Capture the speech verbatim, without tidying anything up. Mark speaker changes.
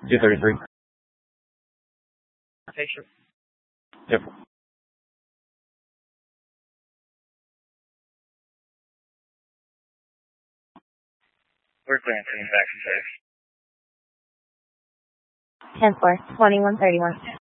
Speaker 1: two thirty-three.
Speaker 2: Picture.
Speaker 1: Yep.
Speaker 2: We're clearing for the back and safe.
Speaker 3: ten four, twenty-one thirty-one.